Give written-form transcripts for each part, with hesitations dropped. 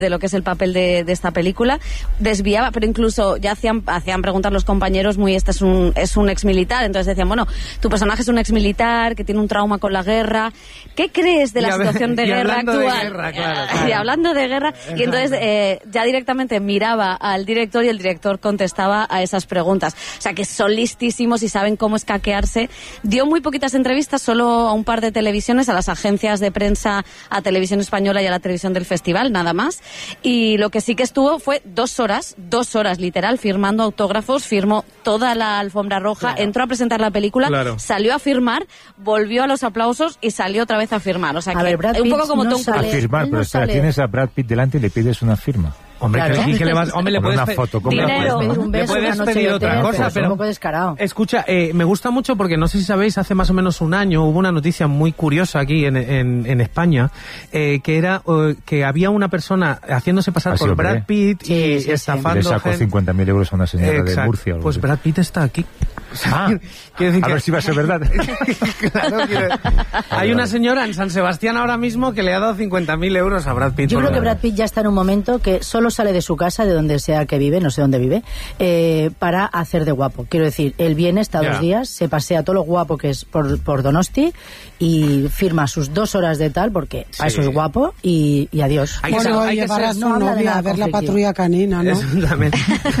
de lo que es el papel de esta película, desviaba, pero incluso ya hacían preguntar los compañeros este es un exmilitar, entonces decían, bueno, tu personaje es un exmilitar que tiene un trauma con la guerra, ¿qué crees de la situación de guerra actual? De guerra, claro. Y hablando de guerra, y entonces ya directamente miraba al director y el director contestaba a esas preguntas, o sea que son listísimos y saben cómo escaquearse. Dio muy poquitas entrevistas, solo a un par de televisiones, a las agencias de prensa, a Televisión Española y a la televisión del festival, nada más. Y lo que sí que estuvo fue 2 horas literal, firmando autógrafos, firmó toda la alfombra roja, claro. Entró a presentar la película, claro. Salió a firmar, volvió a los aplausos y salió otra vez a firmar. O sea, que Brad un poco como Tom Cruise. A firmar, pero espera, tienes a Brad Pitt delante y le pides una firma. Hombre, claro. ¿qué le vas? Hombre, le puedes una foto, le puedes pedir otra cosa, pero un poco descarado. Escucha, me gusta mucho porque no sé si sabéis, hace más o menos un año hubo una noticia muy curiosa aquí en España, que era que había una persona haciéndose pasar por Brad Pitt y estafando. Le sacó 50.000 euros a una señora de Murcia. Pues Brad Pitt está aquí. A ver si va a ser verdad. Claro, hay una señora en San Sebastián ahora mismo que le ha dado 50.000 euros a Brad Pitt. Yo creo que Brad Pitt ya está en un momento que solo sale de su casa, de donde sea que vive, no sé dónde vive, para hacer de guapo. Quiero decir, él viene, está 2 días, se pasea todo lo guapo que es por Donosti y firma sus 2 horas de tal, porque a eso es guapo, y adiós. Hay que llevar a su novia a ver la Patrulla Canina, ¿no? Exactamente.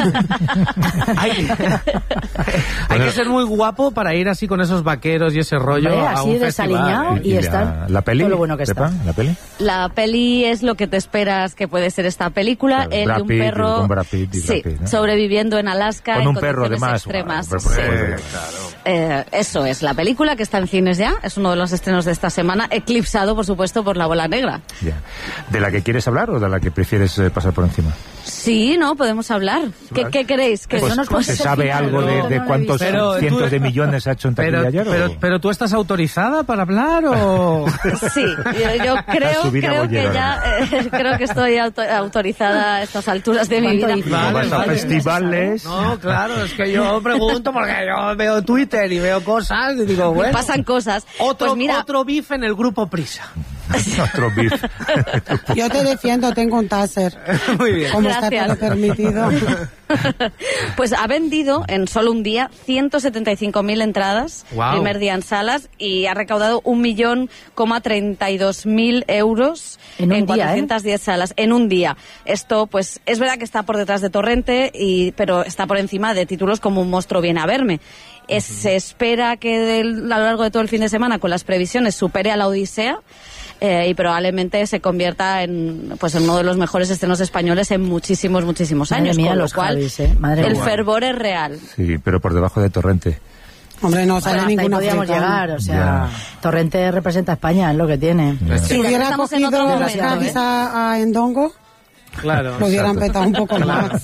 Hay que ser muy guapo para ir así con esos vaqueros y ese rollo a un desaliñado festival. y estar la peli, todo lo bueno que está. ¿La peli? La peli es lo que te esperas que puede ser esta película. Claro, él y un perro, con Brad Pitt y Brad Pitt, ¿no? sobreviviendo en Alaska con en un perro además extremas. Claro. Eso es la película, que está en cines ya, es uno de los estrenos de esta semana, eclipsado por supuesto por La Bola Negra. Ya. ¿De la que quieres hablar o de la que prefieres pasar por encima? Sí, no, podemos hablar. ¿Qué queréis? ¿Que pues, ¿se sabe algo de cuántos cientos de millones ha hecho en taquilla ayer? Pero tú estás autorizada para hablar o... Sí, yo creo que estoy autorizada a estas alturas de mi vida. ¿Vas a festivales? No, claro, es que yo pregunto porque yo veo Twitter y veo cosas y digo, bueno... Pasan cosas. Otro beef en el grupo Prisa. Otro beef. Yo te defiendo, tengo un taser. Muy bien. Como está todo permitido. Pues ha vendido en solo un día 175.000 entradas, wow. Primer día en salas, y ha recaudado 1.032.000 euros en 410 salas en un día. Esto, pues, es verdad que está por detrás de Torrente, pero está por encima de títulos como Un monstruo viene a verme. Se espera que a lo largo de todo el fin de semana, con las previsiones, supere a La Odisea. Y probablemente se convierta en uno de los mejores estrenos españoles en muchísimos años. Mía, con lo los cual, Javis, el fervor es real. Sí, pero por debajo de Torrente. Hombre, no sale ninguna podíamos llegar, o sea, Torrente representa a España, es lo que tiene. Si hubiera cogido los Javis a Endongo, claro, lo hubieran petado un poco más.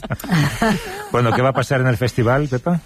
Bueno, ¿qué va a pasar en el festival, Pepa?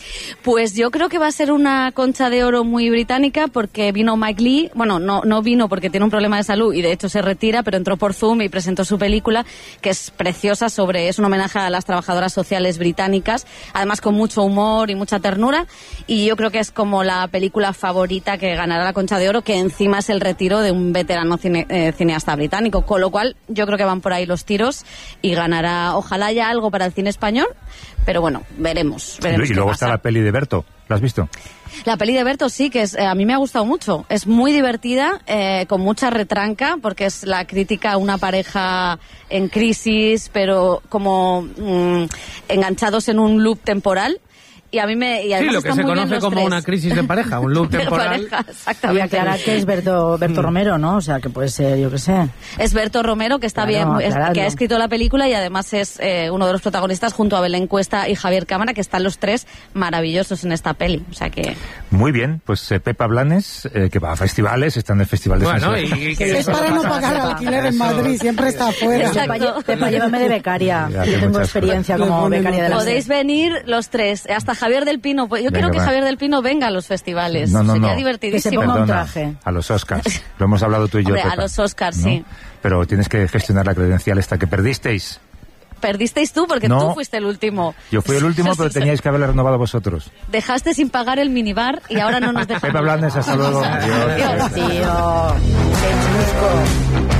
Pues yo creo que va a ser una Concha de Oro muy británica, porque vino Mike Leigh, bueno, no vino porque tiene un problema de salud y de hecho se retira, pero entró por Zoom y presentó su película, que es preciosa, es un homenaje a las trabajadoras sociales británicas, además con mucho humor y mucha ternura, y yo creo que es como la película favorita que ganará la Concha de Oro, que encima es el retiro de un veterano cineasta británico, con lo cual yo creo que van por ahí los tiros y ganará, ojalá haya algo para el cine español, pero bueno, veremos Y luego está la peli de Berto, ¿la has visto? La peli de Berto sí, que a mí me ha gustado mucho. Es muy divertida, con mucha retranca, porque es la crítica a una pareja en crisis, pero como enganchados en un loop temporal. Y a mí lo que se conoce como una crisis de pareja, un loop temporal. Exactamente. Y aclarar que es Berto Romero, ¿no? O sea, que puede ser, yo qué sé. Es Berto Romero, que está bien, que ha escrito la película y además es uno de los protagonistas junto a Belén Cuesta y Javier Cámara, que están los tres maravillosos en esta peli. O sea que... Muy bien, pues Pepa Blanes, que va a festivales, está en el Festival de San Sebastián. Es para no pagar alquiler en Madrid, siempre está afuera. Pepa, llévame de becaria. Yo tengo experiencia como becaria de la Podéis venir los tres, hasta Javier del Pino. Yo quiero que Javier del Pino venga a los festivales. Sería divertidísimo. Que se ponga un traje. A los Oscars. Lo hemos hablado tú y yo, Pepa. A los Oscars, ¿no? Sí. Pero tienes que gestionar la credencial esta que perdisteis. Perdisteis tú, porque tú fuiste el último. Yo fui el último, pero teníais que haberla renovado vosotros. Dejaste sin pagar el minibar y ahora no nos dejaste. Pepa Blanes, hasta luego. Adiós. Tío, qué chusco.